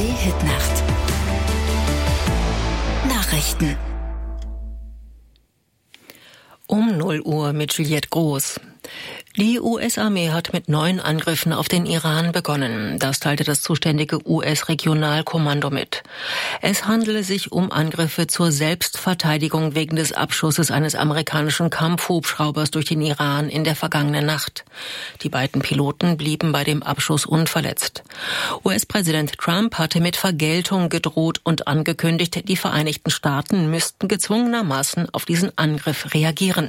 ARD-Hitnacht. Nachrichten. Um 0 Uhr mit Juliette Groß. Die US-Armee hat mit neuen Angriffen auf den Iran begonnen. Das teilte das zuständige US-Regionalkommando mit. Es handele sich um Angriffe zur Selbstverteidigung wegen des Abschusses eines amerikanischen Kampfhubschraubers durch den Iran in der vergangenen Nacht. Die beiden Piloten blieben bei dem Abschuss unverletzt. US-Präsident Trump hatte mit Vergeltung gedroht und angekündigt, die Vereinigten Staaten müssten gezwungenermaßen auf diesen Angriff reagieren.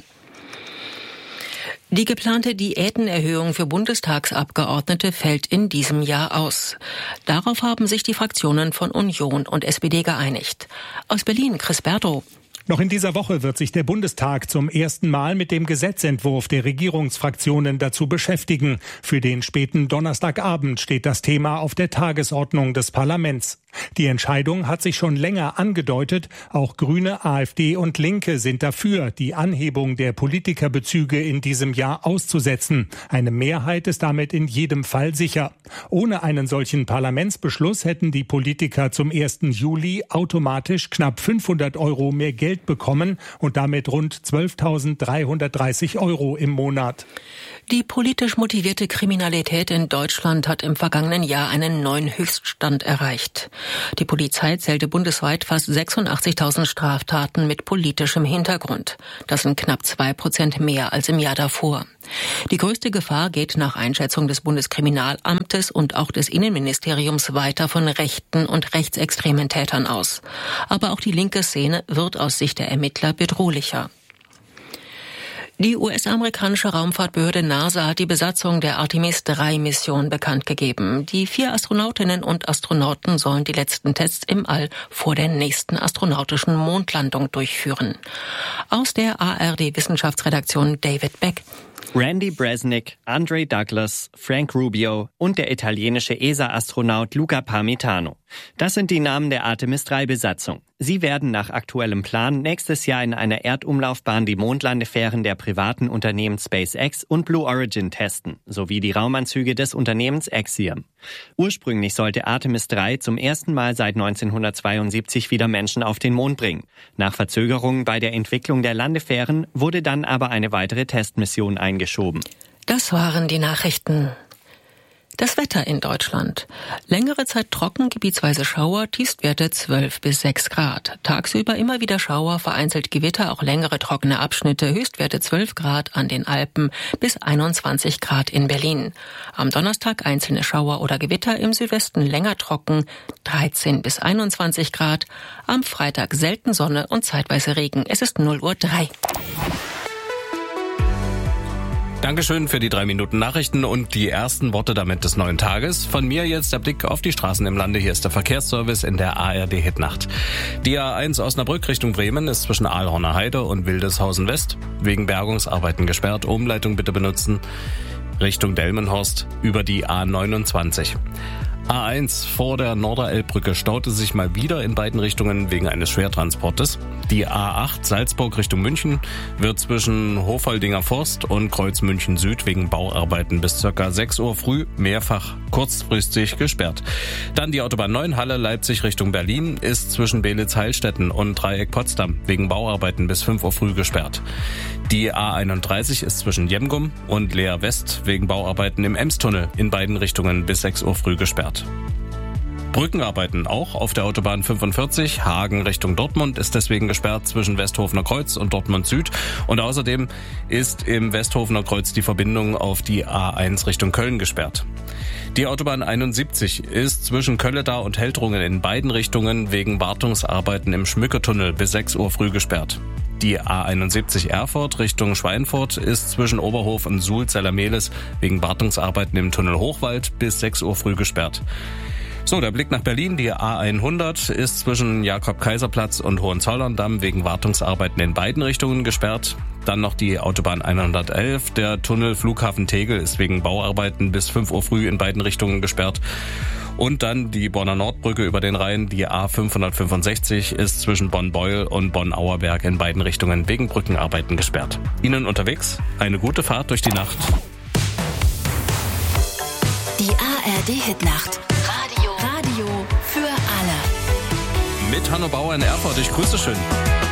Die geplante Diätenerhöhung für Bundestagsabgeordnete fällt in diesem Jahr aus. Darauf haben sich die Fraktionen von Union und SPD geeinigt. Aus Berlin, Chris Berto. Noch in dieser Woche wird sich der Bundestag zum ersten Mal mit dem Gesetzentwurf der Regierungsfraktionen dazu beschäftigen. Für den späten Donnerstagabend steht das Thema auf der Tagesordnung des Parlaments. Die Entscheidung hat sich schon länger angedeutet. Auch Grüne, AfD und Linke sind dafür, die Anhebung der Politikerbezüge in diesem Jahr auszusetzen. Eine Mehrheit ist damit in jedem Fall sicher. Ohne einen solchen Parlamentsbeschluss hätten die Politiker zum 1. Juli automatisch knapp 500 € mehr Geld bekommen und damit rund 12.330 € im Monat. Die politisch motivierte Kriminalität in Deutschland hat im vergangenen Jahr einen neuen Höchststand erreicht. Die Polizei zählte bundesweit fast 86.000 Straftaten mit politischem Hintergrund. Das sind knapp 2% mehr als im Jahr davor. Die größte Gefahr geht nach Einschätzung des Bundeskriminalamtes und auch des Innenministeriums weiter von rechten und rechtsextremen Tätern aus. Aber auch die linke Szene wird aus Sicht der Ermittler bedrohlicher. Die US-amerikanische Raumfahrtbehörde NASA hat die Besatzung der Artemis-3-Mission bekannt gegeben. Die 4 Astronautinnen und Astronauten sollen die letzten Tests im All vor der nächsten astronautischen Mondlandung durchführen. Aus der ARD-Wissenschaftsredaktion David Beck. Randy Bresnik, Andre Douglas, Frank Rubio und der italienische ESA-Astronaut Luca Parmitano. Das sind die Namen der Artemis-3-Besatzung. Sie werden nach aktuellem Plan nächstes Jahr in einer Erdumlaufbahn die Mondlandefähren der privaten Unternehmen SpaceX und Blue Origin testen, sowie die Raumanzüge des Unternehmens Axiom. Ursprünglich sollte Artemis 3 zum ersten Mal seit 1972 wieder Menschen auf den Mond bringen. Nach Verzögerungen bei der Entwicklung der Landefähren wurde dann aber eine weitere Testmission eingeschoben. Das waren die Nachrichten. Das Wetter in Deutschland. Längere Zeit trocken, gebietsweise Schauer, Tiefstwerte 12 bis 6 Grad. Tagsüber immer wieder Schauer, vereinzelt Gewitter, auch längere trockene Abschnitte, Höchstwerte 12 Grad an den Alpen bis 21 Grad in Berlin. Am Donnerstag einzelne Schauer oder Gewitter, im Südwesten länger trocken, 13 bis 21 Grad. Am Freitag selten Sonne und zeitweise Regen. Es ist 0:03 Uhr. Dankeschön für die 3 Minuten Nachrichten und die ersten Worte damit des neuen Tages. Von mir jetzt der Blick auf die Straßen im Lande. Hier ist der Verkehrsservice in der ARD-Hitnacht. Die A1 Osnabrück Richtung Bremen ist zwischen Aalhorner Heide und Wildeshausen West wegen Bergungsarbeiten gesperrt. Umleitung bitte benutzen. Richtung Delmenhorst über die A29. A1 vor der Norderelbbrücke staute sich mal wieder in beiden Richtungen wegen eines Schwertransportes. Die A8 Salzburg Richtung München wird zwischen Hofholdinger Forst und Kreuz München Süd wegen Bauarbeiten bis ca. 6 Uhr früh mehrfach kurzfristig gesperrt. Dann die Autobahn 9 Halle Leipzig Richtung Berlin ist zwischen Belitz-Heilstätten und Dreieck Potsdam wegen Bauarbeiten bis 5 Uhr früh gesperrt. Die A31 ist zwischen Jemgum und Leer West wegen Bauarbeiten im Emstunnel in beiden Richtungen bis 6 Uhr früh gesperrt. Brückenarbeiten auch auf der Autobahn 45 Hagen Richtung Dortmund ist deswegen gesperrt zwischen Westhofener Kreuz und Dortmund Süd. Und außerdem ist im Westhofener Kreuz die Verbindung auf die A1 Richtung Köln gesperrt. Die Autobahn 71 ist zwischen Kölledar und Heldrungen in beiden Richtungen wegen Wartungsarbeiten im Schmücketunnel bis 6 Uhr früh gesperrt. Die A71 Erfurt Richtung Schweinfurt ist zwischen Oberhof und Suhl-Zellermehlis wegen Wartungsarbeiten im Tunnel Hochwald bis 6 Uhr früh gesperrt. So, der Blick nach Berlin. Die A100 ist zwischen Jakob-Kaiser-Platz und Hohenzollern-Damm wegen Wartungsarbeiten in beiden Richtungen gesperrt. Dann noch die Autobahn 111. Der Tunnel Flughafen Tegel ist wegen Bauarbeiten bis 5 Uhr früh in beiden Richtungen gesperrt. Und dann die Bonner Nordbrücke über den Rhein. Die A565 ist zwischen Bonn-Beuel und Bonn-Auerberg in beiden Richtungen wegen Brückenarbeiten gesperrt. Ihnen unterwegs eine gute Fahrt durch die Nacht. Die ARD-Hitnacht. Radio für mit Hanno Bauer in Erfurt. Ich grüße schön.